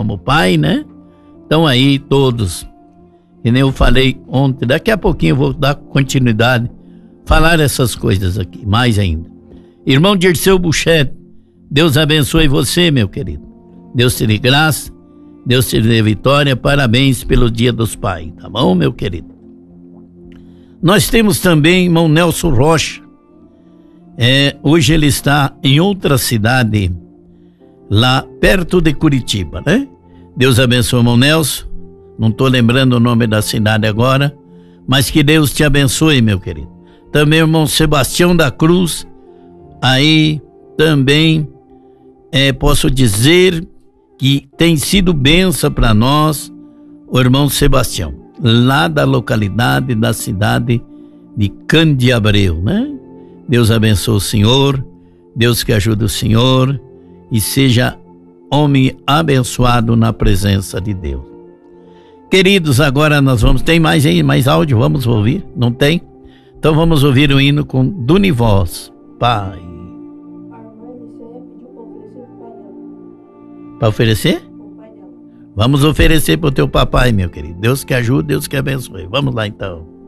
como pai, né? Então aí todos, que nem eu falei ontem, daqui a pouquinho eu vou dar continuidade, falar essas coisas aqui, mais ainda. Irmão Dirceu Buchete, Deus abençoe você, meu querido. Deus te dê graça, Deus te dê vitória, parabéns pelo Dia dos Pais, tá bom, meu querido? Nós temos também irmão Nelson Rocha. Hoje ele está em outra cidade, lá perto de Curitiba, né? Deus abençoe, irmão Nelson. Não estou lembrando o nome da cidade agora, mas que Deus te abençoe, meu querido. Também o irmão Sebastião da Cruz, aí também posso dizer que tem sido bênção para nós, o irmão Sebastião, lá da localidade, da cidade de Candiabreu, né? Deus abençoe o senhor, Deus que ajude o senhor e seja homem abençoado na presença de Deus. Queridos, agora nós vamos, tem mais áudio, vamos ouvir? Não tem? Então vamos ouvir o hino com Dunivoz, Pai. Para oferecer? Vamos oferecer para o teu papai, meu querido. Deus que ajude, Deus que abençoe. Vamos lá então.